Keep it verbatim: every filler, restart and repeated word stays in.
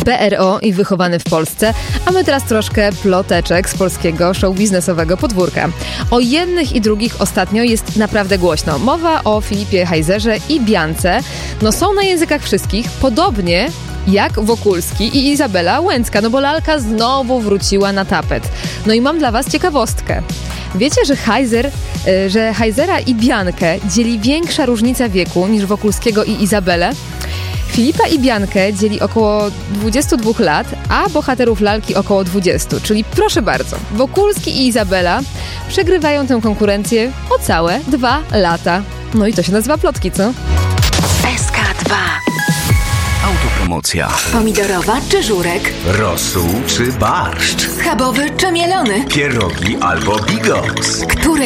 B R O i wychowany w Polsce, a my teraz troszkę ploteczek z polskiego show biznesowego podwórka. O jednych i drugich ostatnio jest naprawdę głośno. Mowa o Filipie Heizerze i Biance. No są na językach wszystkich, podobnie jak Wokulski i Izabela Łęcka, no bo lalka znowu wróciła na tapet. No i mam dla was ciekawostkę. Wiecie, że Heizer, że Heizera i Biankę dzieli większa różnica wieku niż Wokulskiego i Izabelę? Filipa i Biankę dzieli około dwadzieścia dwa lat, a bohaterów lalki około dwadzieścia. Czyli proszę bardzo, Wokulski i Izabela przegrywają tę konkurencję o całe dwa lata. No i to się nazywa plotki, co? S K dwa. Autopromocja. Pomidorowa czy żurek? Rosół czy barszcz? Schabowy czy mielony? Pierogi albo bigos? Który